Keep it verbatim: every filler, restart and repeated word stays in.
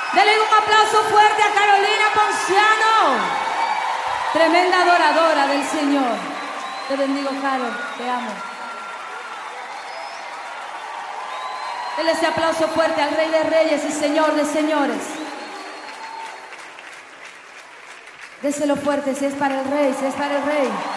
Denle un aplauso fuerte a Carolina Ponciano, tremenda adoradora del Señor. Te bendigo, Carol, te amo. Denle ese aplauso fuerte al Rey de Reyes y Señor de Señores. Déselo fuerte, si es para el Rey, si es para el Rey.